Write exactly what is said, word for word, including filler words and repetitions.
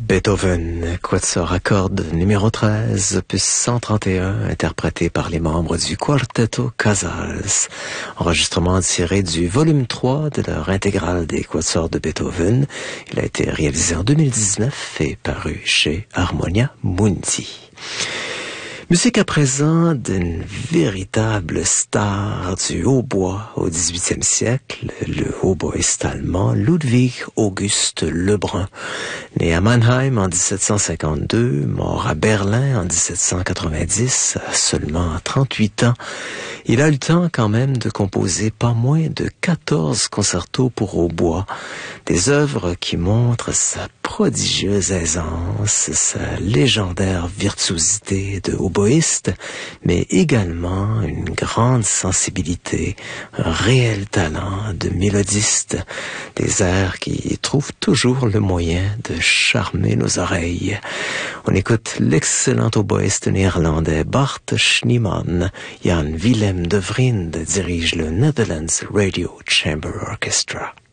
Beethoven, Quatuor à cordes numéro treize, opus cent trente et un, interprété par les membres du Quartetto Casals. Enregistrement tiré du volume trois de leur intégrale des Quatuors de Beethoven. Il a été réalisé en deux mille dix-neuf et paru chez Harmonia Mundi. Musique à présent d'une véritable star du hautbois au dix-huitième siècle, le hautboïste allemand Ludwig August Lebrun. Né à Mannheim en dix-sept cent cinquante-deux, mort à Berlin en dix-sept cent quatre-vingt-dix, à seulement trente-huit ans, il a eu le temps quand même de composer pas moins de quatorze concertos pour hautbois, des œuvres qui montrent sa prodigieuse aisance, sa légendaire virtuosité de hautboïste, mais également une grande sensibilité, un réel talent de mélodiste, des airs qui trouvent toujours le moyen de charmer nos oreilles. On écoute l'excellent hautboïste néerlandais Bart Schneemann. Jan Willem de Vriend dirige le Netherlands Radio Chamber Orchestra.